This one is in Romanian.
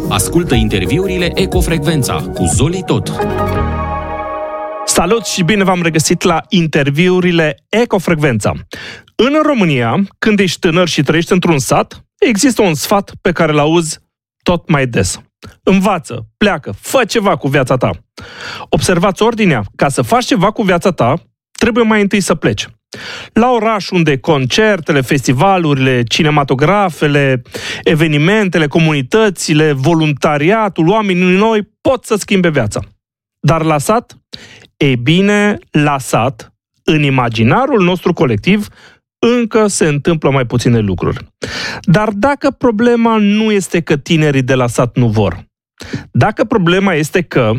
Ascultă interviurile Ecofrecvența cu Zoli Tot. Salut și bine v-am regăsit la interviurile Ecofrecvența. În România, când ești tânăr și trăiești într-un sat, există un sfat pe care îl auzi tot mai des. Învață, pleacă, fă ceva cu viața ta. Observați ordinea. Ca să faci ceva cu viața ta, trebuie mai întâi să pleci. La oraș unde concertele, festivalurile, cinematografele, evenimentele, comunitățile, voluntariatul, oamenii noi pot să schimbe viața. Dar la sat? Ei bine, la sat, în imaginarul nostru colectiv, încă se întâmplă mai puține lucruri. Dar dacă problema nu este că tinerii de la sat nu vor, dacă problema este că